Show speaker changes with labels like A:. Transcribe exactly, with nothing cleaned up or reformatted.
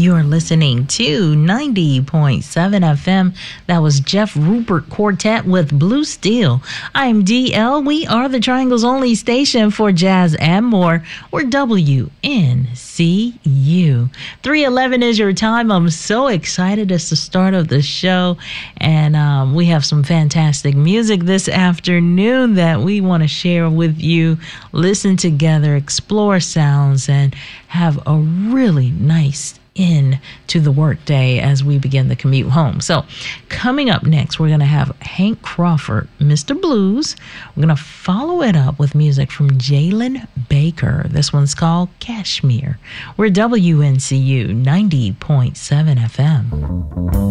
A: You're listening to ninety point seven F M. That was Jeff Rupert Quartet with Blue Steel. I'm D L. We are the Triangle's only station for jazz and more. We're W N C U. three eleven is your time. I'm so excited. It's the start of the show. And um, we have some fantastic music this afternoon that we want to share with you. Listen together, explore sounds, and have a really nice in to the workday as we begin the commute home. So coming up next, we're going to have Hank Crawford, Mister Blues. We're going to follow it up with music from Jalen Baker. This one's called Kashmir. We're W N C U ninety point seven F M.